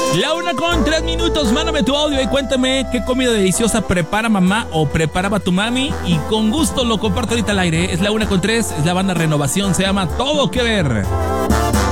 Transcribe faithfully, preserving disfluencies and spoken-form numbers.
La una con tres minutos, mándame tu audio y cuéntame qué comida deliciosa prepara mamá o preparaba tu mami y con gusto lo comparto ahorita al aire. Es la una con tres, es la banda Renovación, se llama Todo Que Ver.